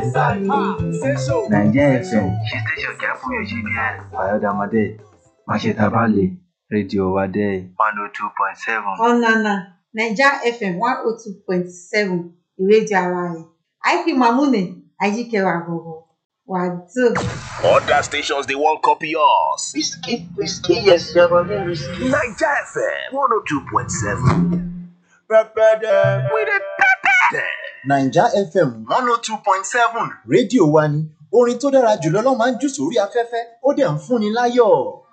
Nigeria FM ṣe tẹ̀sán kí á fún yóò ṣe bí ẹ̀ Fayọ̀dàmọ́dé Máṣetàbálẹ̀ rédíò wa dé 102.7. Onana Naija FM 102.7 ìrédíò ara rẹ̀. Aiki Mamune Ajikewa Gogo. Wàdó. Other stations they won't copy us. Whiskey, yes, you're going whiskey. Naija FM 102.7. With a pepper. Naija FM 102.7 rédíò wa ni orin tó dára jùlọ ló máa ń jù sórí afẹ́fẹ́ ó dẹ̀ ń fúnni láyọ̀.